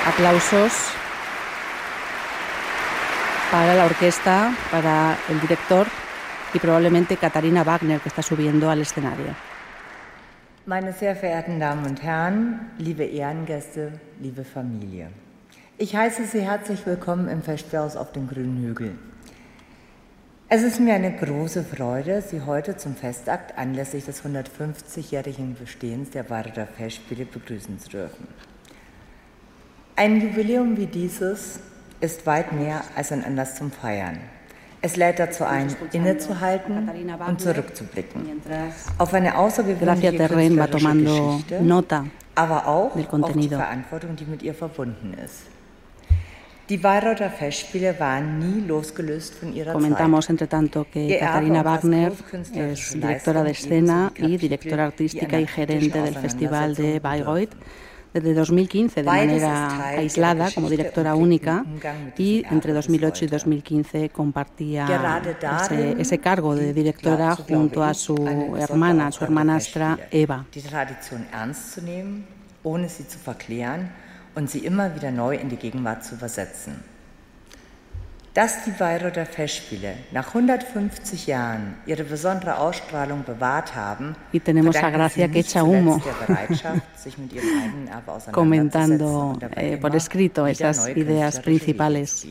Aplausos para la orquesta, para el director y probablemente Katharina Wagner, que está subiendo al escenario. Meine sehr verehrten Damen und Herren, liebe Ehrengäste, liebe Familie. Ich heiße Sie herzlich willkommen im Festspielhaus auf dem Grünen Hügel. Es ist mir eine große Freude, Sie heute zum Festakt anlässlich des 150-jährigen Bestehens der Bayreuther Festspiele begrüßen zu dürfen. Ein Jubiläum wie dieses ist weit mehr als ein Anlass zum Feiern. Es lädt dazu ein, innezuhalten und zurückzublicken auf eine außergewöhnliche künstlerische Geschichte, aber auch auf die Verantwortung, die mit ihr verbunden ist. Die Bayreuther Festspiele waren nie losgelöst von ihrer Comentamos, Zeit. entre tanto, que Katharina Wagner es directora de escena y directora artística y gerente del Festival de Bayreuth desde 2015 de manera aislada como directora única, y entre 2008 y 2015 compartía ese cargo de directora junto a su hermanastra Eva. Die Tradition ernst zu nehmen, ohne sie zu verklären und sie immer wieder neu in die Gegenwart zu übersetzen. Dass die Bayreuther Festspiele nach 150 Jahren ihre besondere Ausstrahlung bewahrt haben, y tenemos a Gracia que echa humo comentando por escrito esas ideas principales.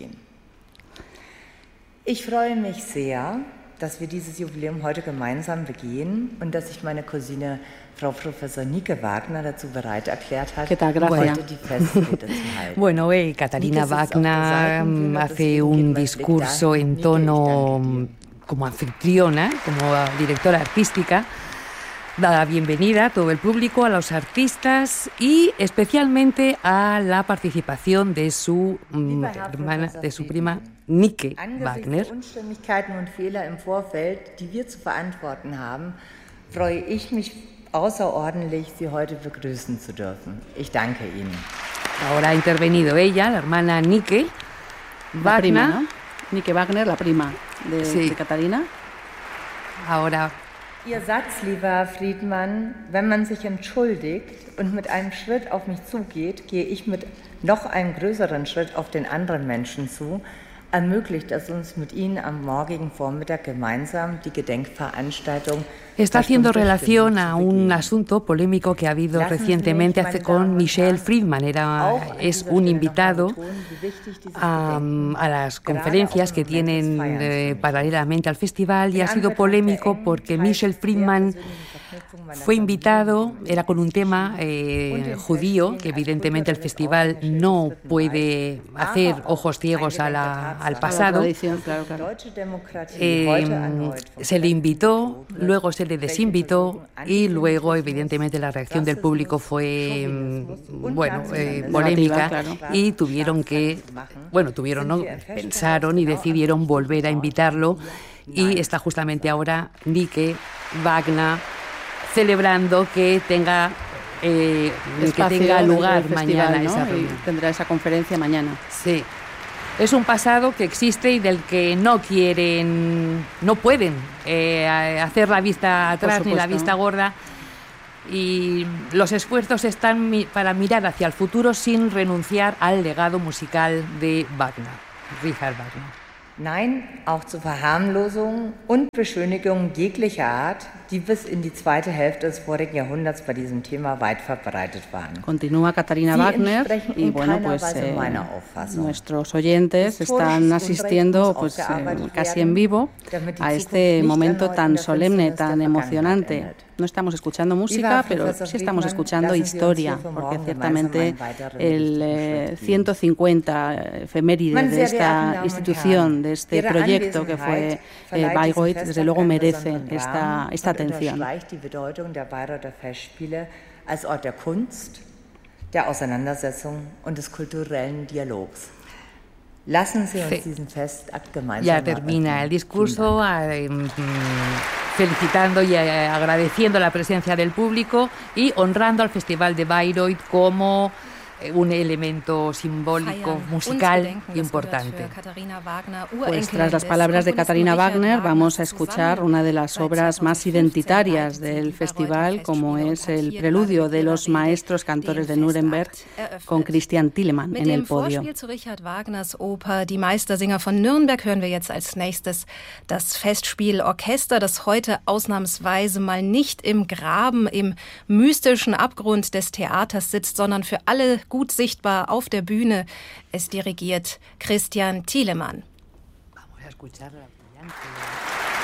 Ich freue mich sehr, dass wir dieses Jubiläum heute gemeinsam begehen und dass sich meine Cousine Frau Professor Nike Wagner dazu bereit erklärt hat, heute die Festspiele zu halten. Bueno, Katharina Wagner hace un discurso en tono como anfitriona, como directora artística. Da la bienvenida a todo el público, a los artistas y especialmente a la participación de su hermana, de su prima Nike Wagner. Angesichts der Unstimmigkeiten und Fehler im Vorfeld, die wir zu verantworten haben, freue ich mich außerordentlich, Sie heute begrüßen zu dürfen. Ich danke Ihnen. Ahora ha intervenido ella, la hermana Nike Wagner. Prima, ¿no? Nike Wagner, la prima de Katharina. Ahora. Ihr Satz, lieber Friedmann, wenn man sich entschuldigt und mit einem Schritt auf mich zugeht, gehe ich mit noch einem größeren Schritt auf den anderen Menschen zu, ermöglicht es uns mit Ihnen am morgigen Vormittag gemeinsam die Gedenkveranstaltung. Está haciendo relación a un asunto polémico que ha habido recientemente con Michel Friedman. Es un invitado a las conferencias que tienen paralelamente al festival, y ha sido polémico porque Michel Friedman fue invitado, era con un tema judío, que evidentemente el festival no puede hacer ojos ciegos al pasado. Se le invitó, luego se le desinvitó y luego evidentemente la reacción del público fue polémica, y pensaron y decidieron volver a invitarlo, y está justamente ahora Nike Wagner celebrando que tenga lugar mañana, ¿no? esa y tendrá esa conferencia mañana. Sí. Es un pasado que existe y del que no pueden hacer la vista atrás ni la vista gorda, y los esfuerzos están para mirar hacia el futuro sin renunciar al legado musical de Wagner, Richard Wagner. Nein, auch zu Verharmlosungen und Beschönigungen jeglicher Art, die bis in die zweite Hälfte des vorigen Jahrhunderts bei diesem Thema weit verbreitet waren. Continúa Katharina Wagner, y bueno, pues nuestros oyentes están asistiendo casi en vivo a este momento tan solemne, tan emocionante. No estamos escuchando música, pero sí estamos escuchando historia, porque ciertamente el 150 efemérides de esta institución, de este proyecto que fue Bayreuth, desde luego merece esta atención. Die Bedeutung der Bayreuther Festspiele als Ort der Kunst, der Auseinandersetzung und des kulturellen Dialogs. Lassen Sie uns diesen Festakt gemeinsam. Ya termina el discurso felicitando y agradeciendo la presencia del público y honrando al Festival de Bayreuth como un elemento simbólico musical importante. Pues tras las palabras de Katharina Wagner vamos a escuchar una de las obras más identitarias del festival, como es el Preludio de los Maestros Cantores de Nuremberg, con Christian Thielemann en el podio. Mit dem Vorspiel zu Richard Wagners Oper Die Meistersinger von Nürnberg hören wir jetzt als nächstes das Festspielorchester, das heute ausnahmsweise mal nicht im Graben, im mystischen Abgrund des Theaters sitzt, sondern für alle gut sichtbar auf der Bühne. Es dirigiert Christian Thielemann. Vamos a escuchar la brillante